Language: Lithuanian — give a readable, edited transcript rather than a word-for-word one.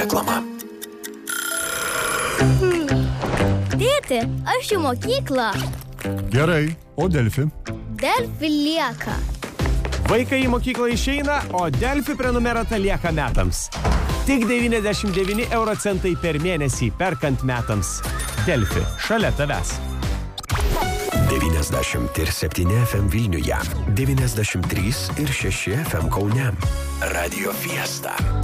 Reklama. Tėti, aš į mokyklą. Gerai, o Delfi? Delfi lieka. Vaikai į mokyklą išeina, o Delfi prenumerata lieka metams. Tik 99 eurocentai per mėnesį perkant metams. Delfi, šalia tavęs. 97 FM Vilniuje, 93 ir 6 FM Kaune. Radio Fiesta.